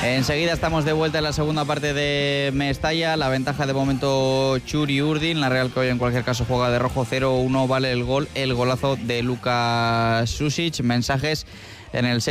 Enseguida estamos de vuelta en la segunda parte de Mestalla. La ventaja de momento Txuri-Urdin. La Real, que hoy en cualquier caso juega de rojo. 0-1 vale el golazo de Luka Susic. Mensajes en el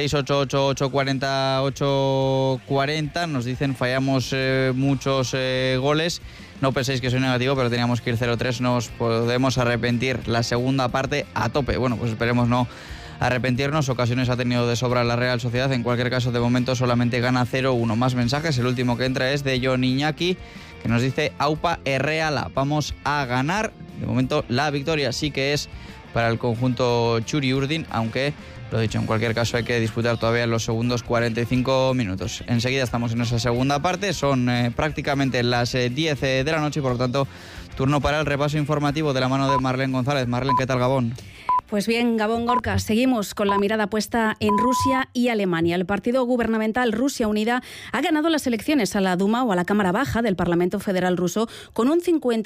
688-840-840. Nos dicen fallamos muchos goles. No penséis que soy negativo, pero teníamos que ir 0-3. Nos podemos arrepentir. La segunda parte a tope. Bueno, pues esperemos no arrepentirnos. Ocasiones ha tenido de sobra la Real Sociedad. En cualquier caso, de momento solamente gana 0-1. Más mensajes. El último que entra es de Jon Iñaki, que nos dice aupa erreala. Vamos a ganar. De momento la victoria sí que es para el conjunto Txuri-Urdin, aunque, lo dicho, en cualquier caso hay que disputar todavía los segundos 45 minutos. Enseguida estamos en esa segunda parte. Son prácticamente las 10 de la noche y por lo tanto turno para el repaso informativo de la mano de Marlene González. Marlene, ¿qué tal, Gabón? Pues bien, Gabón Gorka, seguimos con la mirada puesta en Rusia y Alemania. El partido gubernamental Rusia Unida ha ganado las elecciones a la Duma o a la Cámara Baja del Parlamento Federal ruso con un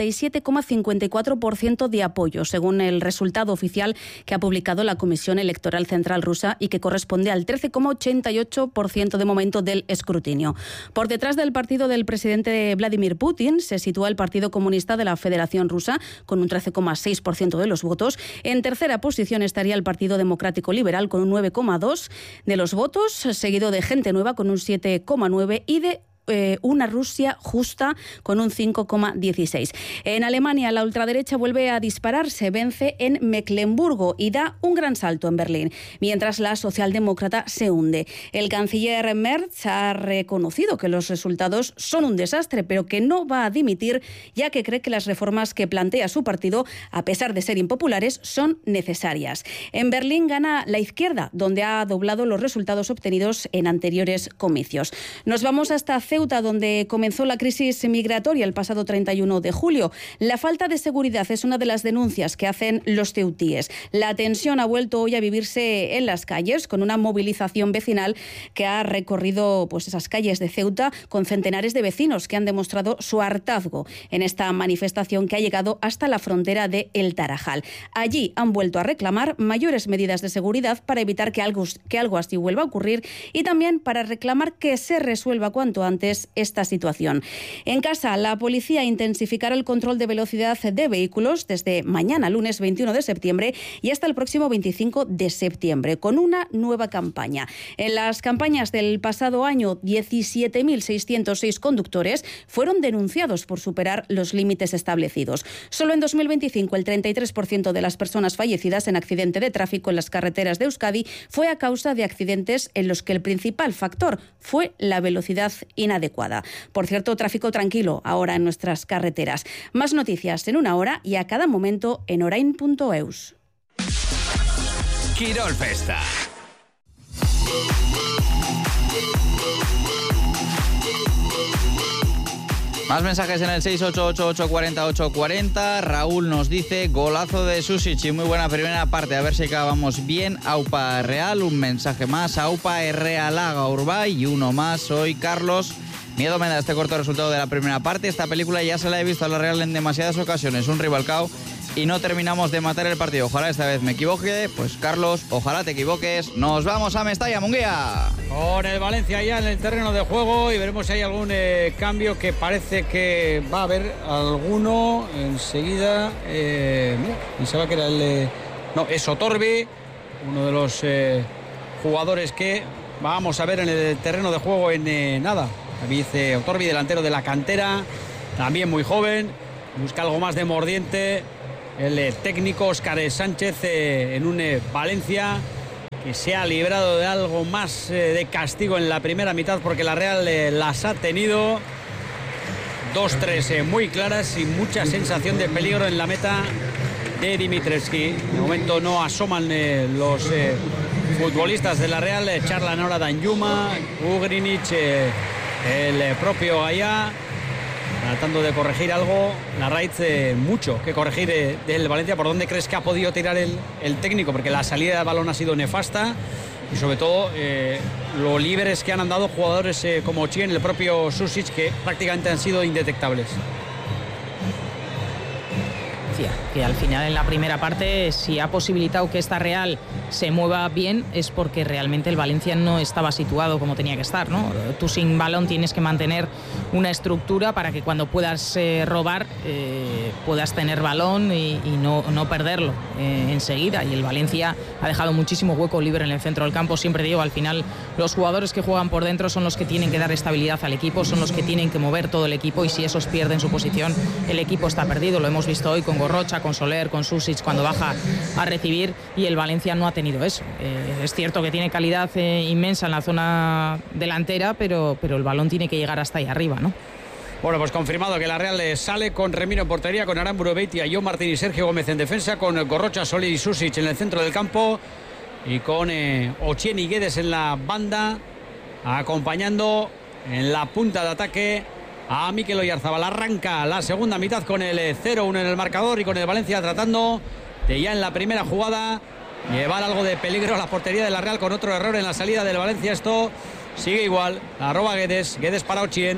57,54% de apoyo, según el resultado oficial que ha publicado la Comisión Electoral Central rusa y que corresponde al 13,88% de momento del escrutinio. Por detrás del partido del presidente Vladimir Putin se sitúa el Partido Comunista de la Federación Rusa con un 13,6% de los votos. En tercera posición estaría el Partido Democrático Liberal con un 9,2% de los votos, seguido de Gente Nueva con un 7,9% y de Una Rusia Justa con un 5,16%. En Alemania, la ultraderecha vuelve a dispararse, vence en Mecklemburgo y da un gran salto en Berlín, mientras la socialdemócrata se hunde. El canciller Merz ha reconocido que los resultados son un desastre, pero que no va a dimitir, ya que cree que las reformas que plantea su partido, a pesar de ser impopulares, son necesarias. En Berlín gana la izquierda, donde ha doblado los resultados obtenidos en anteriores comicios. Nos vamos hasta Ceuta, donde comenzó la crisis migratoria el pasado 31 de julio. La falta de seguridad es una de las denuncias que hacen los ceutíes. La tensión ha vuelto hoy a vivirse en las calles, con una movilización vecinal que ha recorrido esas calles de Ceuta con centenares de vecinos que han demostrado su hartazgo en esta manifestación que ha llegado hasta la frontera de El Tarajal. Allí han vuelto a reclamar mayores medidas de seguridad para evitar que algo así vuelva a ocurrir y también para reclamar que se resuelva cuanto antes esta situación. En casa, la policía intensificará el control de velocidad de vehículos desde mañana, lunes 21 de septiembre, y hasta el próximo 25 de septiembre, con una nueva campaña. En las campañas del pasado año, 17.606 conductores fueron denunciados por superar los límites establecidos. Solo en 2025, el 33% de las personas fallecidas en accidente de tráfico en las carreteras de Euskadi fue a causa de accidentes en los que el principal factor fue la velocidad inadecuada. Por cierto, tráfico tranquilo ahora en nuestras carreteras. Más noticias en una hora y a cada momento en orain.eus. Quirol Festa. Más mensajes en el 688-840-840. Raúl nos dice golazo de Susic y muy buena primera parte. A ver si acabamos bien. Aupa Real, un mensaje más. Aupa Errealaga Urbay y uno más. Soy Carlos. Miedo me da este corto resultado de la primera parte. Esta película ya se la he visto a la Real en demasiadas ocasiones. Un rivalcao y no terminamos de matar el partido. Ojalá esta vez me equivoque. Pues Carlos, ojalá te equivoques. Nos vamos a Mestalla, Munguía. Con el Valencia ya en el terreno de juego y veremos si hay algún cambio, que parece que va a haber alguno enseguida. Pensaba que era no, es Otorbi, uno de los jugadores que vamos a ver en el terreno de juego en nada. David Otorbi, delantero de la cantera, también muy joven, busca algo más de mordiente. El técnico Óscar Sánchez en un Valencia que se ha librado de algo más de castigo en la primera mitad, porque la Real las ha tenido 2-3 muy claras y mucha sensación de peligro en la meta de Dimitrescu. De momento no asoman los futbolistas de la Real, charlan ahora Danjuma, Ugrinic, el propio Gaya, tratando de corregir algo. Larraitz, mucho que corregir del Valencia. ¿Por dónde crees que ha podido tirar el técnico? Porque la salida de balón ha sido nefasta y sobre todo lo libres que han andado jugadores como Chien, el propio Susic, que prácticamente han sido indetectables. Que al final en la primera parte sí ha posibilitado que esta Real se mueva bien es porque realmente el Valencia no estaba situado como tenía que estar, ¿no? Tú sin balón tienes que mantener una estructura para que cuando puedas robar puedas tener balón y no perderlo enseguida, y el Valencia ha dejado muchísimo hueco libre en el centro del campo. Siempre digo, al final los jugadores que juegan por dentro son los que tienen que dar estabilidad al equipo, son los que tienen que mover todo el equipo, y si esos pierden su posición, el equipo está perdido. Lo hemos visto hoy con Gorrocha, con Soler, con Susic cuando baja a recibir, y el Valencia no ha tenido eso. Es cierto que tiene calidad inmensa en la zona delantera, pero el balón tiene que llegar hasta ahí arriba, ¿no? Bueno, pues confirmado que la Real sale con Remiro en portería, con Aramburu, Beitia, John Martín y Sergio Gómez en defensa, con Gorrocha, Soler y Susic en el centro del campo, y con Ochieng y Guedes en la banda, acompañando en la punta de ataque a Mikel Oyarzabal. Arranca la segunda mitad con el 0-1 en el marcador, y con el Valencia tratando de ya en la primera jugada llevar algo de peligro a la portería de la Real, con otro error en la salida del Valencia. Esto sigue igual. La roba Guedes para Ochieng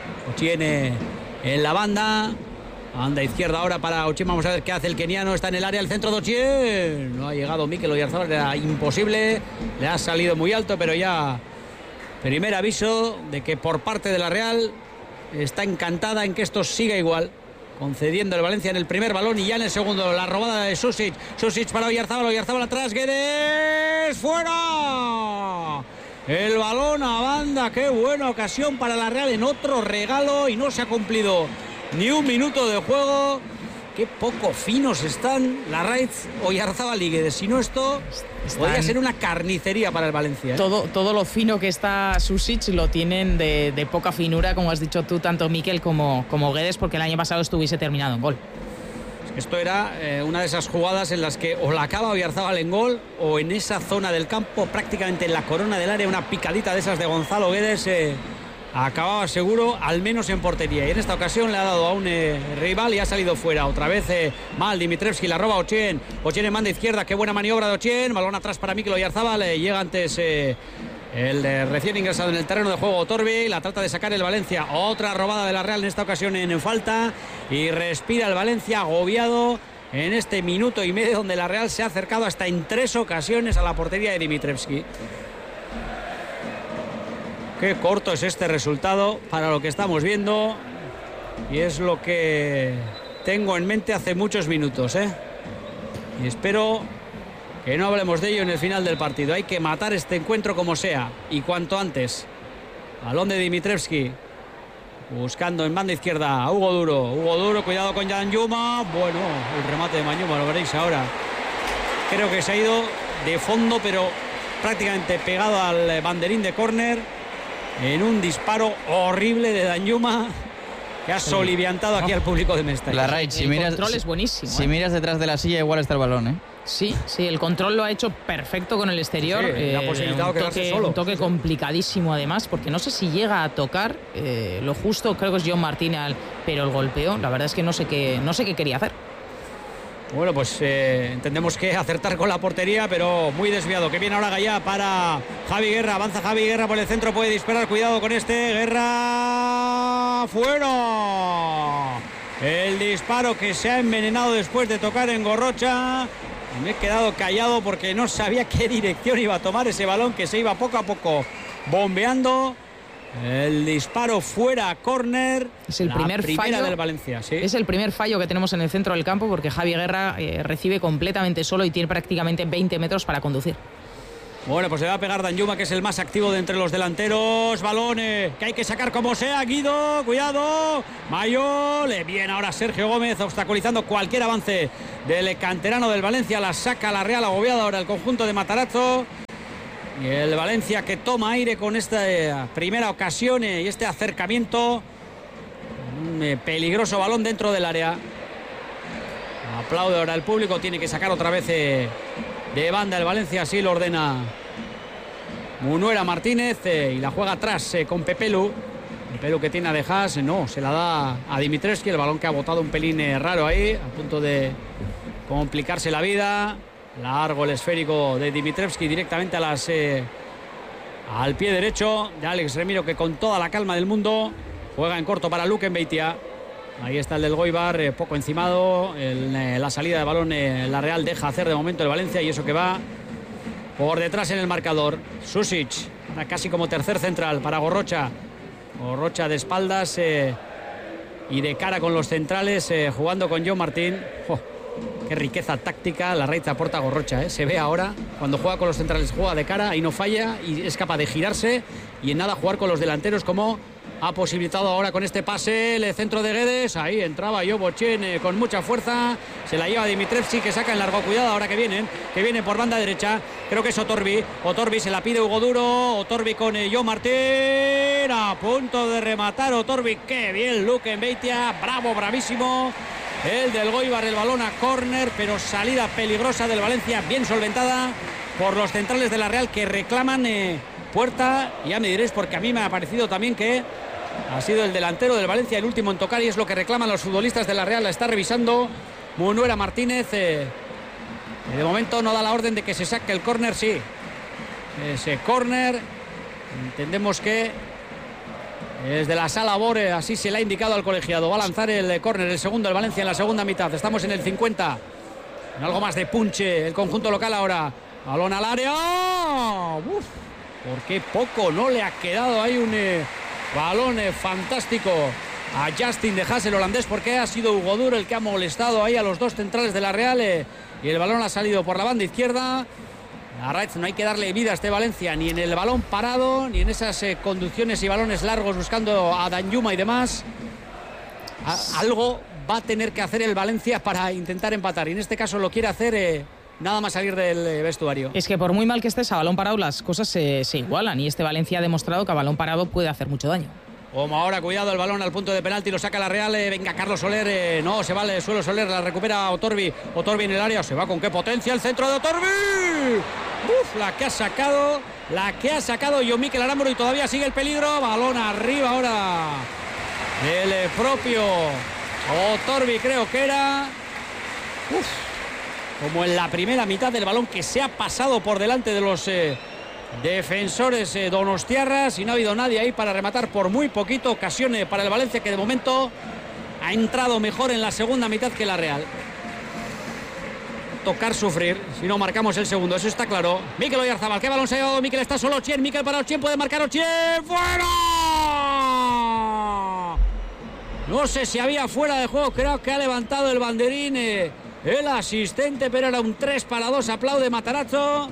en la banda izquierda ahora para Ochieng. Vamos a ver qué hace el keniano. Está en el área, el centro de Ochieng. No ha llegado Mikel Oyarzabal, era imposible, le ha salido muy alto, pero ya primer aviso de que por parte de la Real está encantada en que esto siga igual, concediendo el Valencia en el primer balón, y ya en el segundo la robada de Susic para Oyarzabal atrás, Guedes, fuera. El balón a banda, qué buena ocasión para la Real en otro regalo, y no se ha cumplido ni un minuto de juego. Qué poco finos están la Raiz, Oyarzabal y Guedes. Si no, esto podría ser una carnicería para el Valencia, ¿eh? Todo lo fino que está Susic lo tienen de poca finura, como has dicho tú, tanto Mikel como Guedes, porque el año pasado estuviese terminado en gol. Esto era una de esas jugadas en las que o la acaba Oyarzabal en gol, o en esa zona del campo, prácticamente en la corona del área, una picadita de esas de Gonzalo Guedes acababa seguro, al menos en portería. Y en esta ocasión le ha dado a un rival y ha salido fuera. Otra vez mal Dimitrevski, la roba Ochieng en banda izquierda, qué buena maniobra de Ochieng. Balón atrás para Mikel Oyarzabal, llega antes el recién ingresado en el terreno de juego Torbi, la trata de sacar el Valencia. Otra robada de la Real, en esta ocasión en falta, y respira el Valencia agobiado en este minuto y medio, donde la Real se ha acercado hasta en 3 ocasiones a la portería de Dimitrevski. Qué corto es este resultado para lo que estamos viendo, y es lo que tengo en mente hace muchos minutos, y espero que no hablemos de ello en el final del partido. Hay que matar este encuentro como sea, y cuanto antes. Balón de Dimitrevski, buscando en banda izquierda a Hugo Duro, cuidado con Danjuma. Bueno, el remate de Danjuma, lo veréis ahora. Creo que se ha ido de fondo, pero prácticamente pegado al banderín de córner, en un disparo horrible de Danjuma, que ha soliviantado aquí al público de Mestalla. La Raid, el control es buenísimo. Si miras detrás de la silla, igual está el balón, Sí, el control lo ha hecho perfecto con el exterior. Sí, ha posibilitado quedarse solo. Un toque complicadísimo, además, porque no sé si llega a tocar lo justo. Creo que es John Martín, pero el golpeo, la verdad es que no sé qué quería hacer. Bueno, pues entendemos que acertar con la portería, pero muy desviado. Que viene ahora Gallá para Javi Guerra. Avanza Javi Guerra por el centro, puede disparar. Cuidado con este. Guerra, fuera. El disparo que se ha envenenado después de tocar en Gorrocha. Me he quedado callado porque no sabía qué dirección iba a tomar ese balón, que se iba poco a poco bombeando. El disparo fuera a córner. Es el primer fallo del Valencia, sí. Es el primer fallo que tenemos en el centro del campo, porque Javi Guerra recibe completamente solo y tiene prácticamente 20 metros para conducir. Bueno, pues se va a pegar Danjuma, que es el más activo de entre los delanteros. Balón que hay que sacar como sea. Guido, cuidado. Mayol, bien ahora Sergio Gómez, obstaculizando cualquier avance del canterano del Valencia. La saca la Real agobiada ahora el conjunto de Matarazzo. Y el Valencia que toma aire con esta primera ocasión y este acercamiento. Un peligroso balón dentro del área. Aplaude ahora el público. Tiene que sacar otra vez de banda el Valencia, así lo ordena Munuera Martínez, y la juega atrás con Pepelu. Pepelu que tiene a De Haas, no, se la da a Dimitrevski, el balón que ha botado un pelín raro ahí, a punto de complicarse la vida. Largo el esférico de Dimitrevski directamente al pie derecho de Alex Remiro, que con toda la calma del mundo juega en corto para Luque Beitia. Ahí está el del Goibar, poco encimado. La salida de balón la Real deja hacer de momento el Valencia, y eso que va por detrás en el marcador. Susic, casi como tercer central para Gorrocha. Gorrocha de espaldas y de cara con los centrales, jugando con Joe Martín. Qué riqueza táctica la Larraitz aporta Gorrocha, se ve ahora cuando juega con los centrales, juega de cara y no falla y es capaz de girarse y en nada jugar con los delanteros, como ha posibilitado ahora con este pase el centro de Guedes. Ahí entraba Jobochen con mucha fuerza, se la lleva Dimitrevski, que saca en largo. Cuidado ahora que viene por banda derecha, creo que es Otorbi se la pide Hugo Duro. Otorbi con Joe Martín, a punto de rematar Otorbi. Qué bien Luque Beitia, bravo, bravísimo el del Goibar. El balón a córner, pero salida peligrosa del Valencia, bien solventada por los centrales de la Real, que reclaman puerta. Ya me diréis, porque a mí me ha parecido también que ha sido el delantero del Valencia el último en tocar, y es lo que reclaman los futbolistas de la Real. La está revisando Munuera Martínez. De momento no da la orden de que se saque el córner. Sí, ese córner entendemos que es de la Sala Bore, así se le ha indicado al colegiado. Va a lanzar el córner, el segundo, el Valencia en la segunda mitad. Estamos en el 50. En algo más de punche el conjunto local ahora. Balón al área. Uf, por qué poco no le ha quedado ahí un balón fantástico a Justin de Haas, el holandés, porque ha sido Hugo Duro el que ha molestado ahí a los dos centrales de la Real, y el balón ha salido por la banda izquierda. Larraitz, no hay que darle vida a este Valencia, ni en el balón parado, ni en esas conducciones y balones largos buscando a Danjuma y demás. Algo va a tener que hacer el Valencia para intentar empatar, y en este caso lo quiere hacer nada más salir del vestuario. Es que por muy mal que estés a balón parado, las cosas se igualan, y este Valencia ha demostrado que a balón parado puede hacer mucho daño. Como ahora, cuidado, el balón al punto de penalti, lo saca la Real. Venga Carlos Soler, no, se va al suelo Soler, la recupera Otorbi en el área, se va con qué potencia el centro de Otorbi. Uf, la que ha sacado Jon Mikel Aramburu, y todavía sigue el peligro. Balón arriba ahora el propio Otorbi, creo que era. Uf, como en la primera mitad del balón, que se ha pasado por delante de los defensores donostiarras, y no ha habido nadie ahí para rematar. Por muy poquito, ocasión para el Valencia, que de momento ha entrado mejor en la segunda mitad que la Real. Tocar sufrir si no marcamos el segundo, eso está claro. Mikel Oyarzabal, qué balón se ha llevado Mikel, está solo Ochien, Mikel para Ochien, puede marcar Ochien, ¡fuera! No sé si había fuera de juego, creo que ha levantado el banderín el asistente, pero era un 3-2, aplaude Matarazzo.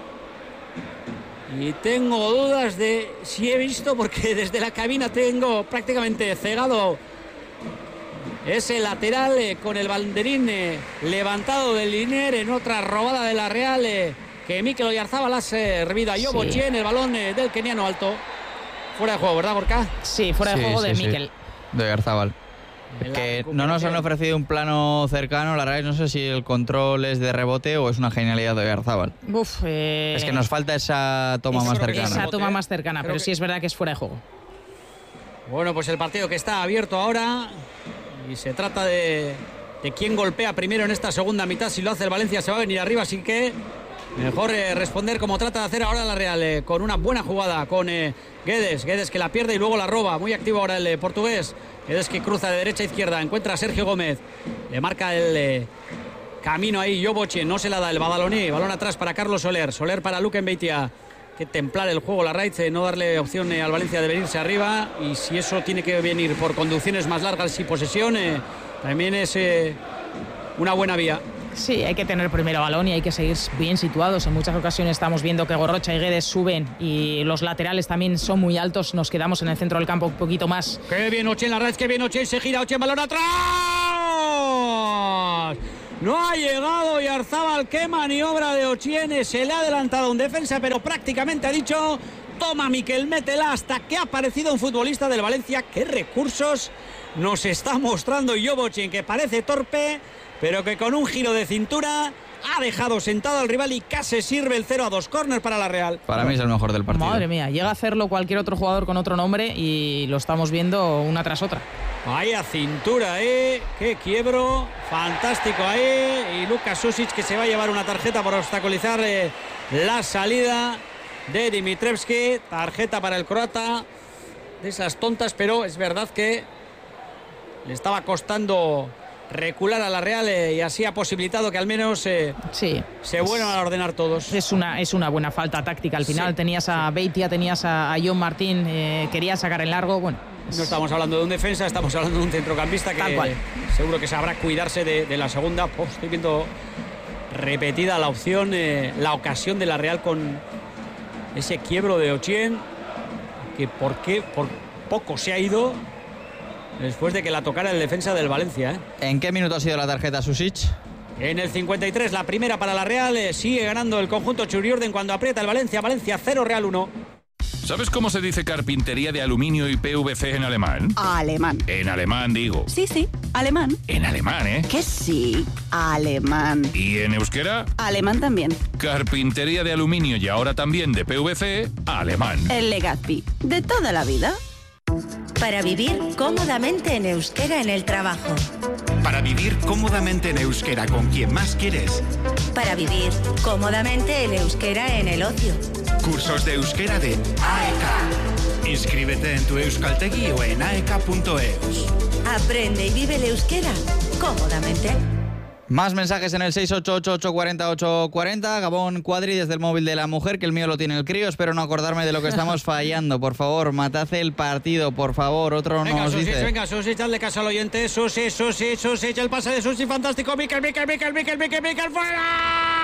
Y tengo dudas de si he visto, porque desde la cabina tengo prácticamente cegado ese lateral con el banderín levantado del Linier, en otra robada de la Real, que Mikel Oyarzabal ha servido a Jobochen, el balón del keniano alto. Fuera de juego, ¿verdad, Gorka? Sí, fuera de juego de Mikel. De Oyarzabal. Que no nos han ofrecido un plano cercano, la Real, no sé si el control es de rebote o es una genialidad de Oyarzabal. Es que nos falta esa toma más cercana. Esa toma más cercana, pero sí es verdad que es fuera de juego. Bueno, pues el partido que está abierto ahora, y se trata de quién golpea primero en esta segunda mitad. Si lo hace el Valencia se va a venir arriba, así que mejor responder como trata de hacer ahora la Real, con una buena jugada con Guedes que la pierde y luego la roba. Muy activo ahora el portugués. Guedes que cruza de derecha a izquierda, encuentra a Sergio Gómez, le marca el camino ahí Jobochen, no se la da el Badaloní, balón atrás para Carlos Soler para Luque Beitia. Que templar el juego la Larraitz, no darle opción al Valencia de venirse arriba, y si eso tiene que venir por conducciones más largas y posesión, también es una buena vía. Sí, hay que tener primero balón y hay que seguir bien situados. En muchas ocasiones estamos viendo que Gorrocha y Guedes suben y los laterales también son muy altos. Nos quedamos en el centro del campo un poquito más. Qué bien Ochien, la Larraitz, qué bien Ochien, se gira Ochien, balón atrás. No ha llegado Oyarzabal, qué maniobra de Ochien, se le ha adelantado un defensa, pero prácticamente ha dicho: toma Mikel, métela, hasta que ha aparecido un futbolista del Valencia. Qué recursos nos está mostrando Jobochen, que parece torpe, pero que con un giro de cintura ha dejado sentado al rival y casi sirve el 0-2, córner para la Real. Para mí es el mejor del partido. Madre mía, llega a hacerlo cualquier otro jugador con otro nombre y lo estamos viendo una tras otra. Vaya cintura, qué quiebro, fantástico ahí. Y Luka Susic, que se va a llevar una tarjeta por obstaculizar la salida de Dimitrevski. Tarjeta para el croata, de esas tontas, pero es verdad que le estaba costando recular a la Real y así ha posibilitado que al menos se vuelvan a ordenar todos. Es una buena falta táctica. Al final tenías a Beitia, tenías a John Martín, quería sacar en largo. Bueno, no estamos hablando de un defensa, estamos hablando de un centrocampista que seguro que sabrá cuidarse de la segunda. Estoy viendo repetida la opción, la ocasión de la Real con ese quiebro de Ochieng, que por poco se ha ido después de que la tocara el defensa del Valencia. ¿En qué minuto ha sido la tarjeta Susic? En el 53, la primera para la Real. Sigue ganando el conjunto Churiorden cuando aprieta el Valencia. 0, Real 1. ¿Sabes cómo se dice carpintería de aluminio y PVC en alemán? Alemán. En alemán, digo. Sí, alemán. En alemán, ¿eh? Que sí, alemán. ¿Y en euskera? Alemán también. Carpintería de aluminio y ahora también de PVC, alemán. El Legazpi, de toda la vida. Para vivir cómodamente en euskera en el trabajo. Para vivir cómodamente en euskera con quien más quieres. Para vivir cómodamente en euskera en el ocio. Cursos de euskera de AEK. Inscríbete en tu Euskaltegi o en aek.eus. Aprende y vive el euskera cómodamente. Más mensajes en el 688-840-840. Gabón Cuadri desde el móvil de la mujer, que el mío lo tiene el crío. Espero no acordarme de lo que estamos fallando. Por favor, matad el partido, por favor. Otro nos dice. Venga, Susic, hazle caso al oyente. Susic, el pase de Susic, fantástico. Mikel, ¡fuera!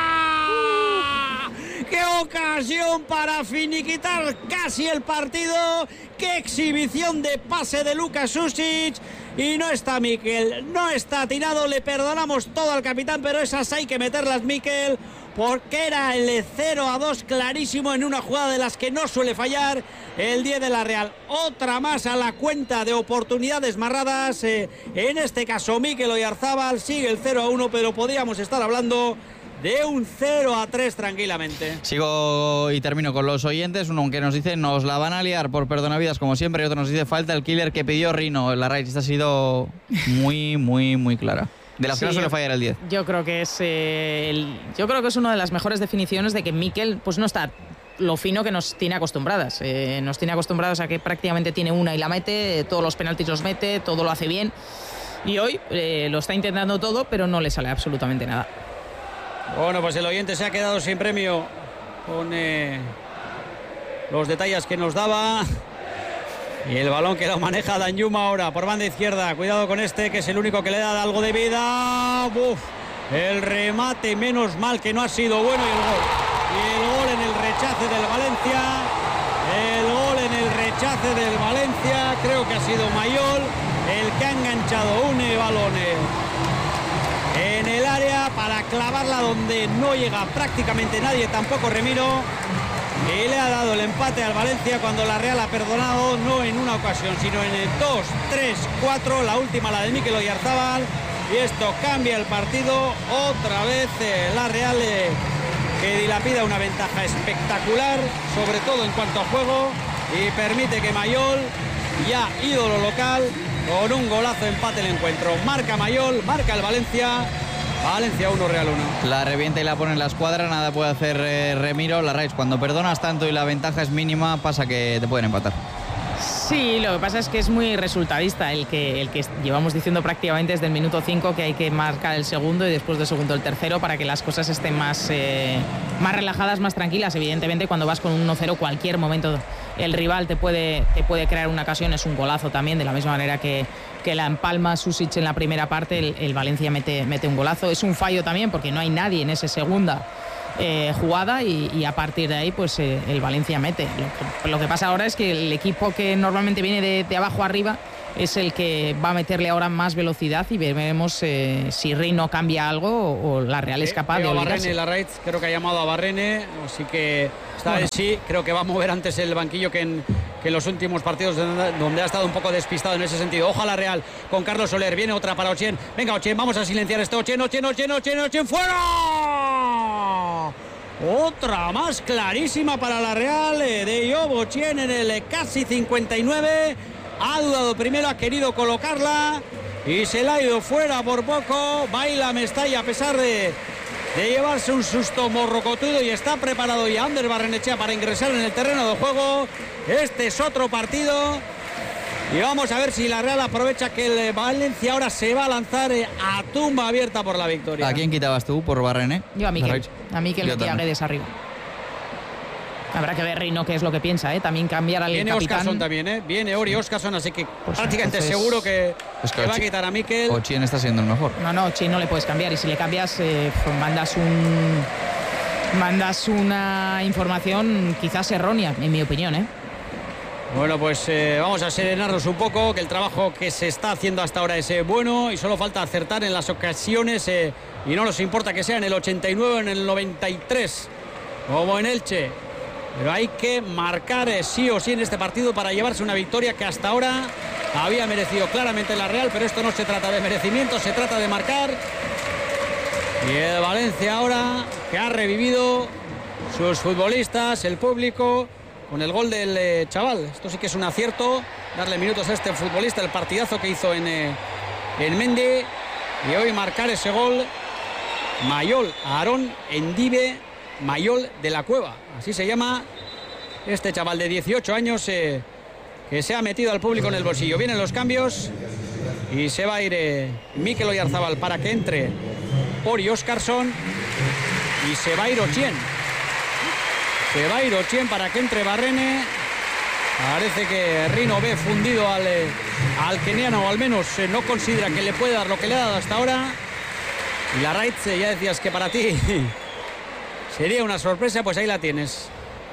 ¡Qué ocasión para finiquitar casi el partido! ¡Qué exhibición de pase de Luka Susic! Y no está Mikel, no está tirado, le perdonamos todo al capitán, pero esas hay que meterlas, Mikel, porque era el 0-2 clarísimo en una jugada de las que no suele fallar el 10 de la Real. Otra más a la cuenta de oportunidades marradas, en este caso Mikel Oyarzábal, sigue el 0-1, pero podríamos estar hablando de un 0-3 tranquilamente. Sigo y termino con los oyentes. Uno que nos dice, nos la van a liar por perdonavidas como siempre, y otro nos dice, falta el killer que pidió Rino. La raíz esta ha sido muy clara. De las que no suele fallar el 10. Yo creo que es una de las mejores definiciones de que Mikel pues no está lo fino que nos tiene acostumbradas. Nos tiene acostumbrados a que prácticamente tiene una y la mete, todos los penaltis los mete, todo lo hace bien. Y hoy lo está intentando todo, pero no le sale absolutamente nada. Bueno, pues el oyente se ha quedado sin premio con los detalles que nos daba. Y el balón que lo maneja Danjuma ahora por banda izquierda. Cuidado con este, que es el único que le da algo de vida. El remate, menos mal que no ha sido bueno. Y el gol en el rechace del Valencia. El gol en el rechace del Valencia. Creo que ha sido Mayol el que ha enganchado un balón en el área para clavarla donde no llega prácticamente nadie, tampoco Remiro, y le ha dado el empate al Valencia cuando la Real ha perdonado, no en una ocasión, sino en el 2, 3, 4, la última la de Mikel Oyarzábal, y esto cambia el partido. Otra vez la Real que dilapida una ventaja espectacular, sobre todo en cuanto a juego, y permite que Mayol, ya ídolo local, con un golazo empate el encuentro. Marca Mayol, marca el Valencia 1, Real 1. La revienta y la pone en la escuadra, nada puede hacer Remiro. La Raíz, cuando perdonas tanto y la ventaja es mínima, pasa que te pueden empatar. Sí, lo que pasa es que es muy resultadista el que llevamos diciendo prácticamente desde el minuto 5 que hay que marcar el segundo y después del segundo el tercero para que las cosas estén más relajadas, más tranquilas. Evidentemente, cuando vas con un 1-0, cualquier momento el rival te puede crear una ocasión. Es un golazo también, de la misma manera que la empalma Susic en la primera parte, el Valencia mete un golazo. Es un fallo también porque no hay nadie en esa segunda jugada y a partir de ahí pues el Valencia mete. Lo que pasa ahora es que el equipo que normalmente viene de abajo arriba es el que va a meterle ahora más velocidad y veremos si Reino cambia algo o la Real es capaz de obligarse. La Raiz creo que ha llamado a Barrene, así que esta vez sí, creo que va a mover antes el banquillo que en los últimos partidos donde ha estado un poco despistado en ese sentido. Ojalá Real con Carlos Soler, viene otra para Ochieng. Venga Ochieng, vamos a silenciar este Ochieng, ¡fuera! Otra más clarísima para la Real de Job Ochieng en el casi 59. Ha dudado primero, ha querido colocarla y se la ha ido fuera por poco. Baila Mestalla a pesar de llevarse un susto morrocotudo y está preparado ya Ander Barrenechea para ingresar en el terreno de juego. Este es otro partido Y vamos a ver si la Real aprovecha que el Valencia ahora se va a lanzar a tumba abierta por la victoria. ¿A quién quitabas tú por Barrene? Yo a Mikel metía a Guedes arriba. Habrá que ver Rino qué es lo que piensa, también cambiar al viene capitán. Óscarson también, viene Ori Óscarson, así que pues prácticamente entonces, seguro que va a quitar a Mikel. Ochien está siendo el mejor. No, Ochien no le puedes cambiar, y si le cambias pues mandas una información quizás errónea, en mi opinión, Bueno, pues vamos a serenarnos un poco, que el trabajo que se está haciendo hasta ahora es bueno y solo falta acertar en las ocasiones y no nos importa que sea en el 89 o en el 93, como en Elche. Pero hay que marcar sí o sí en este partido para llevarse una victoria que hasta ahora había merecido claramente la Real, pero esto no se trata de merecimiento, se trata de marcar. Y el Valencia ahora, que ha revivido sus futbolistas, el público, con el gol del chaval. Esto sí que es un acierto, darle minutos a este futbolista, el partidazo que hizo en Mendy. Y hoy marcar ese gol, Mayol, Aarón Endive Mayol de la Cueva. Así se llama este chaval de 18 años que se ha metido al público en el bolsillo. Vienen los cambios y se va a ir Mikel Oyarzabal para que entre Ori Óscarson y se va a ir Ochien. Se va a ir Ochien para que entre Barrene. Parece que Rino ve fundido al keniano, o al menos no considera que le puede dar lo que le ha dado hasta ahora. Y la Raitz, ya decías que para ti sería una sorpresa, pues ahí la tienes.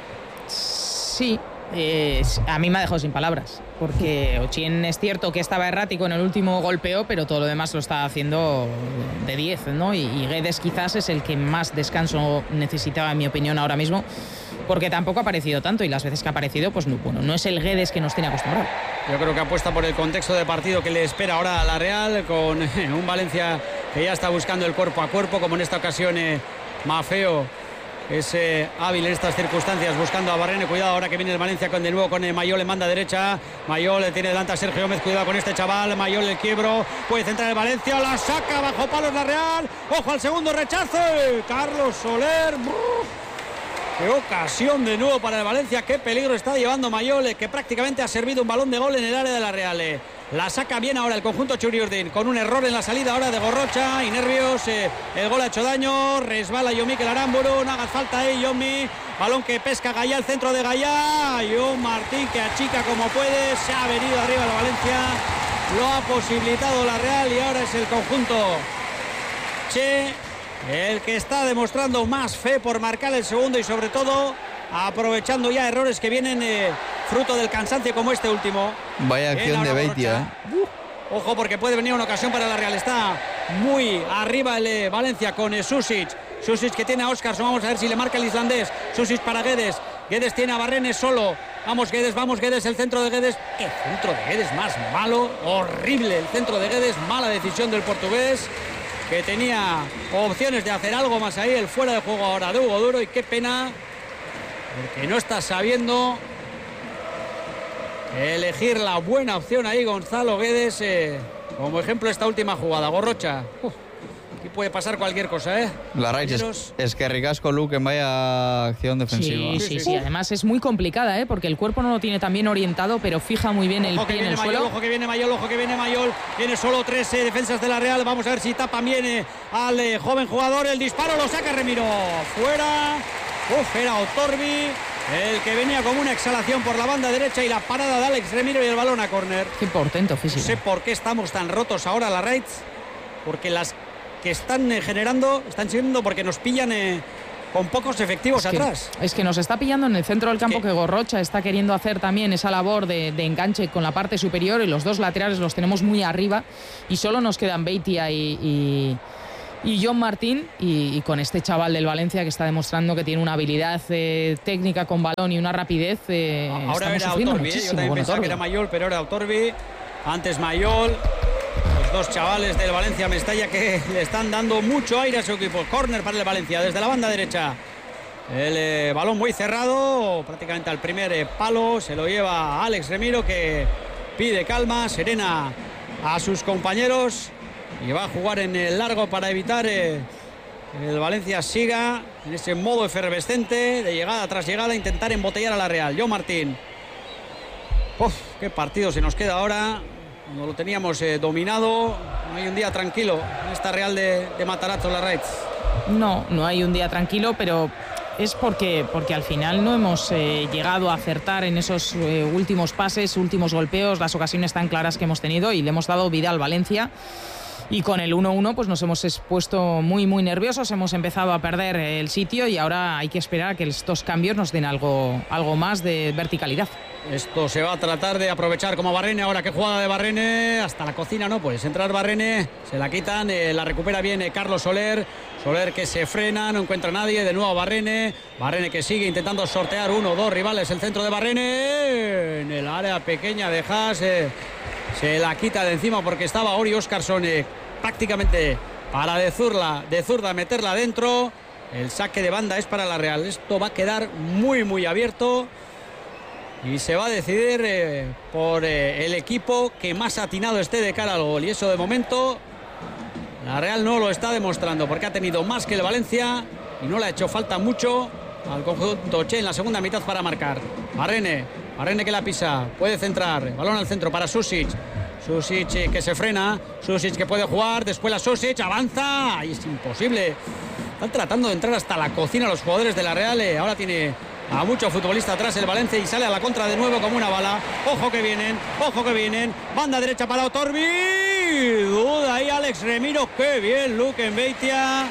Sí, a mí me ha dejado sin palabras, porque Ochien es cierto que estaba errático en el último golpeo, pero todo lo demás lo está haciendo de 10, ¿no? Y Guedes quizás es el que más descanso necesitaba, en mi opinión, ahora mismo, porque tampoco ha aparecido tanto, y las veces que ha aparecido, pues no es el Guedes que nos tiene acostumbrado. Yo creo que apuesta por el contexto de partido que le espera ahora a la Real, con un Valencia que ya está buscando el cuerpo a cuerpo, como en esta ocasión Maffeo es hábil en estas circunstancias, buscando a Barrene. Cuidado ahora que viene el Valencia de nuevo con Mayol en banda derecha. Mayol tiene delante a Sergio Gómez, cuidado con este chaval. Mayol el quiebro, puede centrar el Valencia, la saca bajo palos la Real. Ojo al segundo rechazo, Carlos Soler. Qué ocasión de nuevo para el Valencia, qué peligro está llevando Mayol, que prácticamente ha servido un balón de gol en el área de la Real. La saca bien ahora el conjunto Churiurdin, con un error en la salida ahora de Gorrocha y nervios. El gol ha hecho daño, resbala Jon Mikel Aramburu, no haga falta ahí Jonmi. Balón que pesca Gallá, el centro de Gallá. Jon Martín que achica como puede, se ha venido arriba el Valencia, lo ha posibilitado la Real y ahora es el conjunto Che el que está demostrando más fe por marcar el segundo y sobre todo aprovechando ya errores que vienen fruto del cansancio como este último. Vaya acción de Beitia, Ojo porque puede venir una ocasión para la Real. Está muy arriba el Valencia con Susic que tiene a Óscarson. Vamos a ver si le marca el islandés. Susic para Guedes. Guedes tiene a Barrene solo. Vamos Guedes, el centro de Guedes. ¡Qué centro de Guedes más malo! Horrible el centro de Guedes. Mala decisión del portugués, que tenía opciones de hacer algo más ahí. El fuera de juego ahora de Hugo Duro, y qué pena, porque no está sabiendo elegir la buena opción ahí Gonzalo Guedes, como ejemplo esta última jugada. Gorrocha, aquí puede pasar cualquier cosa, La Raíz es que ricasco Luke en vaya acción defensiva. Sí, además es muy complicada, porque el cuerpo no lo tiene tan bien orientado, pero fija muy bien el pie en el suelo. Ojo que viene Mayol, viene solo 3 defensas de la Real. Vamos a ver si tapan bien al joven jugador. El disparo lo saca Remiro, fuera. Era Otorbi el que venía como una exhalación por la banda derecha, y la parada de Alex Remiro y el balón a córner. Qué portento físico. No sé por qué estamos tan rotos ahora la Raids, porque las que están generando están siendo porque nos pillan con pocos efectivos atrás. Es que nos está pillando en el centro del campo, que Gorrocha está queriendo hacer también esa labor de enganche con la parte superior, y los dos laterales los tenemos muy arriba, y solo nos quedan Beitia y Jon Martín, y con este chaval del Valencia que está demostrando que tiene una habilidad técnica con balón y una rapidez. Ahora era Otorbi, yo también pensaba que era Mayol, pero era Otorbi. Antes Mayol. Los dos chavales del Valencia Mestalla que le están dando mucho aire a su equipo. Córner para el Valencia desde la banda derecha. El balón muy cerrado, prácticamente al primer palo. Se lo lleva Alex Remiro, que pide calma, serena a sus compañeros, y va a jugar en el largo para evitar que el Valencia siga en ese modo efervescente de llegada tras llegada, intentar embotellar a la Real. Jon Martín Qué partido se nos queda ahora. No lo teníamos dominado. No hay un día tranquilo en esta Real de Matarazzo, Larraitz. No hay un día tranquilo, pero es porque al final no hemos llegado a acertar en esos últimos pases, últimos golpeos, las ocasiones tan claras que hemos tenido, y le hemos dado vida al Valencia. Y con el 1-1 pues nos hemos expuesto muy nerviosos, hemos empezado a perder el sitio y ahora hay que esperar a que estos cambios nos den algo más de verticalidad. Esto se va a tratar de aprovechar como Barrene. Ahora qué jugada de Barrene, hasta la cocina no puedes entrar Barrene, se la quitan, la recupera bien Carlos Soler que se frena, no encuentra a nadie, de nuevo Barrene que sigue intentando sortear 1 o 2 rivales, el centro de Barrene en el área pequeña de Haas, se la quita de encima porque estaba Ori Óscarsson prácticamente para de zurda meterla dentro. El saque de banda es para la Real. Esto va a quedar muy abierto y se va a decidir por el equipo que más atinado esté de cara al gol, y eso de momento la Real no lo está demostrando porque ha tenido más que el Valencia y no le ha hecho falta mucho al conjunto Che en la segunda mitad para marcar. Barrene que la pisa, puede centrar, balón al centro para Susic que se frena, Susic que puede jugar, después la Susic avanza y es imposible. Están tratando de entrar hasta la cocina los jugadores de la Real. Ahora tiene a mucho futbolista atrás el Valencia y sale a la contra de nuevo como una bala. Ojo que vienen, banda derecha para Otorbi, duda ahí Alex Remiro, qué bien Luquen Beitia,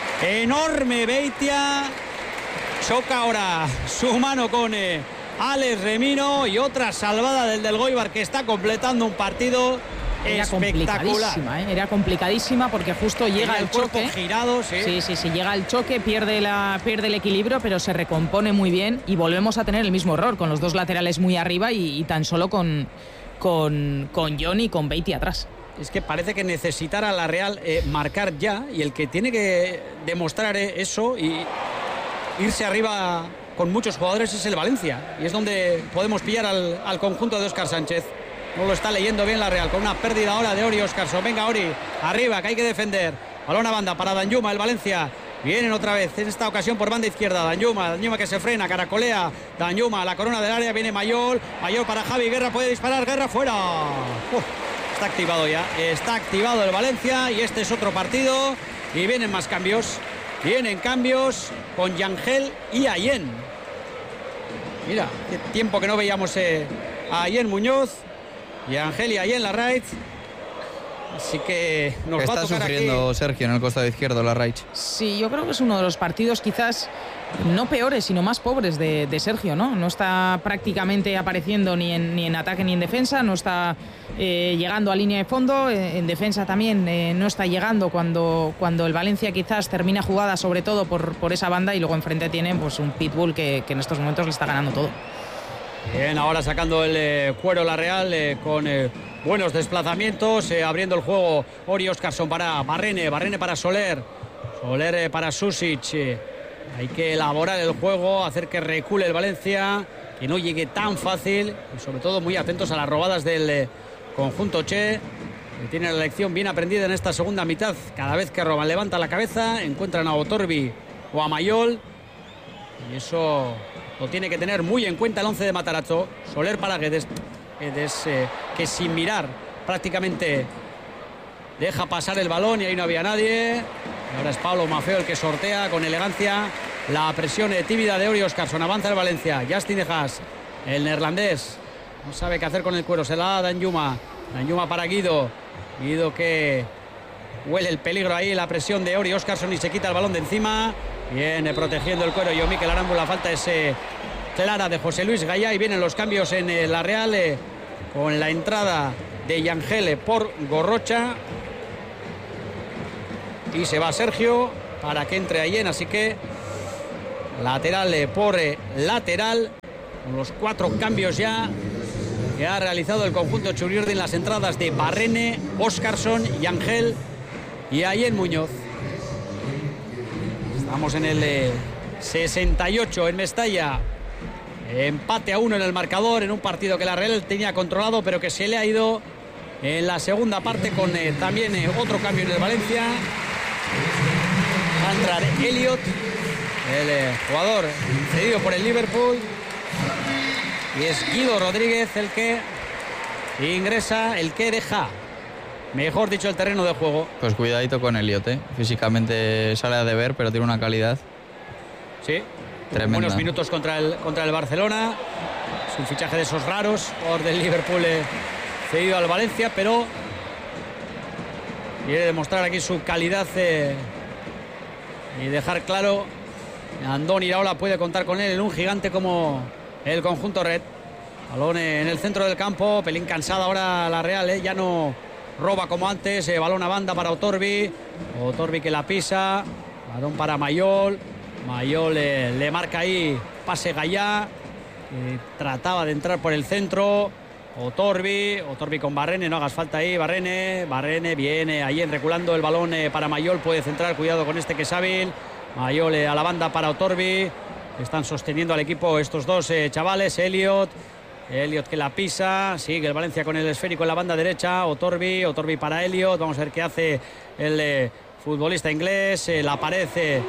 enorme Beitia, choca ahora su mano con Alex Remiro, y otra salvada del Elgoibar que está completando un partido espectacular. Era complicadísima porque justo llega el choque girado, sí, llega el choque, pierde el equilibrio, pero se recompone muy bien y volvemos a tener el mismo error con los dos laterales muy arriba y tan solo con Johnny y con Beatty atrás. Es que parece que necesitara la Real marcar ya, y el que tiene que demostrar eso y irse arriba con muchos jugadores es el Valencia, y es donde podemos pillar al conjunto de Óscar Sánchez. No lo está leyendo bien la Real, con una pérdida ahora de Ori Óscarsson. Venga Ori, arriba, que hay que defender. Balón a banda para Danjuma, el Valencia. Vienen otra vez, en esta ocasión por banda izquierda. Danjuma que se frena, caracolea. Danjuma, la corona del área, viene Mayol para Javi Guerra, puede disparar, Guerra fuera. Está activado ya, está activado el Valencia, y este es otro partido. Y vienen más cambios. Vienen cambios con Yangel y Ayen. Mira, qué tiempo que no veíamos a Ayen Muñoz. Yangel y Ayen Larraitz. Así que nos va a tocar sufriendo aquí. Sergio en el costado izquierdo, Larraitz. Sí, yo creo que es uno de los partidos quizás no peores, sino más pobres de Sergio, ¿no? No está prácticamente apareciendo ni en ataque ni en defensa, no está llegando a línea de fondo, en defensa también no está llegando cuando el Valencia quizás termina jugada, sobre todo por esa banda, y luego enfrente tienen pues un pitbull que en estos momentos le está ganando todo. Bien, ahora sacando el cuero la Real con buenos desplazamientos, abriendo el juego Ori Óscarsson para Barrene para Soler para Susic. Hay que elaborar el juego, hacer que recule el Valencia, que no llegue tan fácil, y sobre todo muy atentos a las robadas del conjunto Che, que tiene la lección bien aprendida en esta segunda mitad. Cada vez que roban, levanta la cabeza, encuentran a Otorbi o a Mayol, y eso lo tiene que tener muy en cuenta el 11 de Matarazzo. Soler para Guedes, que sin mirar prácticamente deja pasar el balón y ahí no había nadie. Y ahora es Pablo Maffeo el que sortea con elegancia la presión tímida de Ori Óscarsson. Avanza el Valencia, Justin de Haas, el neerlandés, no sabe qué hacer con el cuero, se la da Danjuma para Guido que huele el peligro ahí, la presión de Ori Óscarsson, y se quita el balón de encima. Viene protegiendo el cuero Yomikel Arango. La falta es clara de José Luis Gallá, y vienen los cambios en la Real con la entrada de Yangel por Gorrocha, y se va Sergio para que entre Ayen. Así que lateral por lateral, con los 4 cambios ya que ha realizado el conjunto Txuriurdi en las entradas de Barrene, Óscarsson, Yangel y Ayen Muñoz. Estamos en el 68 en Mestalla. Empate a 1 en el marcador, en un partido que la Real tenía controlado, pero que se le ha ido en la segunda parte, con también otro cambio en el Valencia. Va a entrar Elliot, el jugador cedido por el Liverpool. y es Guido Rodríguez el que ingresa, el que deja, mejor dicho, el terreno de juego. Pues cuidadito con Elliot, físicamente sale a deber, pero tiene una calidad. Sí, tremenda. Buenos minutos contra el Barcelona. Es un fichaje de esos raros, por del Liverpool cedido al Valencia, pero quiere demostrar aquí su calidad y dejar claro Andoni Iraola puede contar con él en un gigante como el conjunto red. Balón en el centro del campo, pelín cansada ahora la Real, ya no roba como antes, balón a banda para Otorbi que la pisa, balón para Mayol le marca ahí, pase Gallá, trataba de entrar por el centro, Otorbi con Barrene, no hagas falta ahí, Barrene viene ahí reculando el balón para Mayol, puede centrar, cuidado con este que es hábil, Mayol a la banda para Otorbi, están sosteniendo al equipo estos dos chavales, Elliot que la pisa, sigue el Valencia con el esférico en la banda derecha, Otorbi para Elliot, vamos a ver qué hace el futbolista inglés, la pared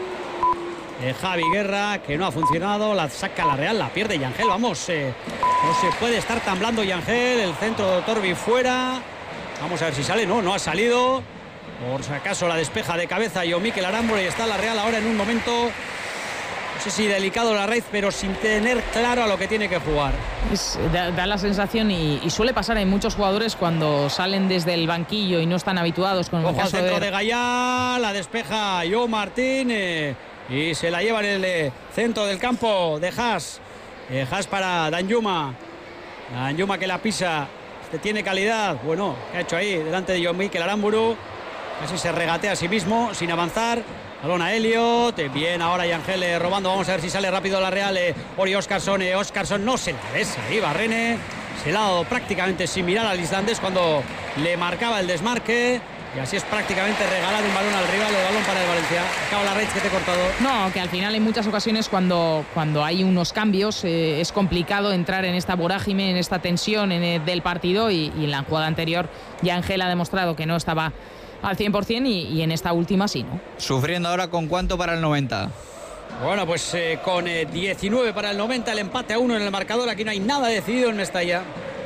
Javi Guerra, que no ha funcionado, la saca la Real, la pierde Yangel, vamos, no se puede estar tan blando Yangel, el centro de Otorbi fuera, vamos a ver si sale, no ha salido, por si acaso la despeja de cabeza Mikel Aramburu y está la Real ahora en un momento, no sé si delicado la raíz, pero sin tener claro a lo que tiene que jugar. Da la sensación y suele pasar en muchos jugadores cuando salen desde el banquillo y no están habituados con el caso al centro de Gallá, la despeja Joe Martín y se la lleva en el centro del campo de Haas. Haas para Danjuma que la pisa, tiene calidad, bueno, ¿qué ha hecho ahí? Delante de Mikel Aramburu, casi se regatea a sí mismo sin avanzar. Balón a Elliot, bien ahora Yangel robando, vamos a ver si sale rápido la Real, Ori Óscarsson no se la besa ahí, Barrene se la ha dado prácticamente sin mirar al islandés cuando le marcaba el desmarque y así es prácticamente regalar un balón al rival, el balón para el Valencia. Acaba la red que te he cortado. No, que al final en muchas ocasiones cuando hay unos cambios es complicado entrar en esta vorágine, en esta tensión del partido y en la jugada anterior Yangel ha demostrado que no estaba al 100% y en esta última sí, ¿no? Sufriendo ahora con cuánto para el 90. Bueno, pues con 19 para el 90, el empate a 1 en el marcador, aquí no hay nada decidido en Mestalla.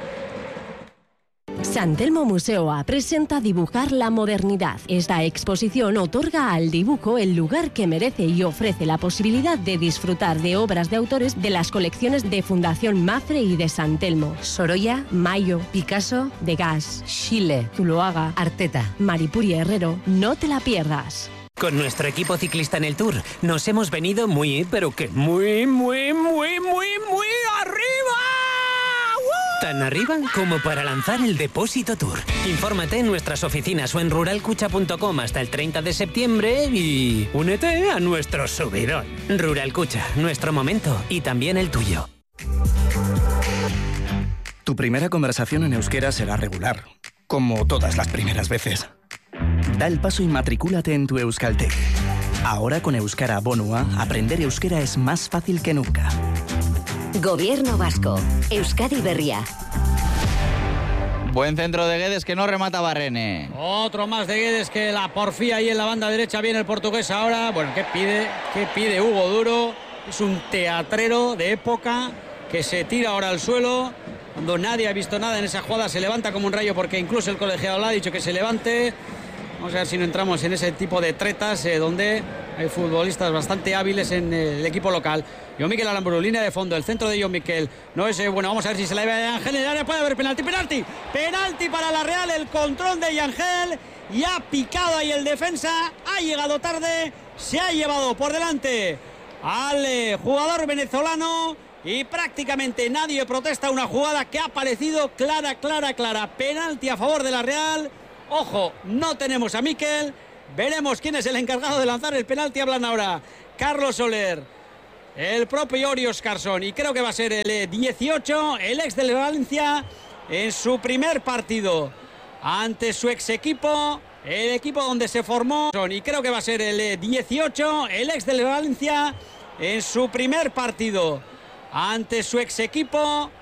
San Telmo Museoa presenta Dibujar la modernidad. Esta exposición otorga al dibujo el lugar que merece y ofrece la posibilidad de disfrutar de obras de autores de las colecciones de Fundación Mapfre y de San Telmo. Sorolla, Mayo, Picasso, Degas, Schiele, Zuloaga, Arteta, Maripuri Herrero. No te la pierdas. Con nuestro equipo ciclista en el Tour nos hemos venido pero que muy arriba. Tan arriba como para lanzar el Depósito Tour. Infórmate en nuestras oficinas o en ruralcucha.com hasta el 30 de septiembre y únete a nuestro subidón. Ruralcucha, nuestro momento y también el tuyo. Tu primera conversación en euskera será regular, como todas las primeras veces. Da el paso y matricúlate en tu Euskaltegi. Ahora con Euskara Bonua, aprender euskera es más fácil que nunca. Gobierno Vasco. Euskadi Berria. Buen centro de Guedes que no remata Barrene. Otro más de Guedes que la porfía ahí en la banda derecha. Viene el portugués ahora. Bueno, ¿qué pide Hugo Duro? Es un teatrero de época que se tira ahora al suelo. Cuando nadie ha visto nada en esa jugada, se levanta como un rayo porque incluso el colegiado le ha dicho que se levante. Vamos a ver si no entramos en ese tipo de tretas donde hay futbolistas bastante hábiles en el equipo local. Mikel Aramburu, línea de fondo, el centro de Mikel. No es bueno, vamos a ver si se la lleva Yangel. En el área puede haber penalti para la Real, el control de Yangel. Y ha picado ahí el defensa, ha llegado tarde, se ha llevado por delante al jugador venezolano. Y prácticamente nadie protesta una jugada que ha parecido clara. Penalti a favor de la Real. Ojo, no tenemos a Mikel. Veremos quién es el encargado de lanzar el penalti. Hablan ahora Carlos Soler, el propio Ori Óscarsson. Y creo que va a ser el 18, el ex del Valencia, en su primer partido ante su ex equipo, el equipo donde se formó. Y creo que va a ser el 18, el ex del Valencia, en su primer partido ante su ex equipo,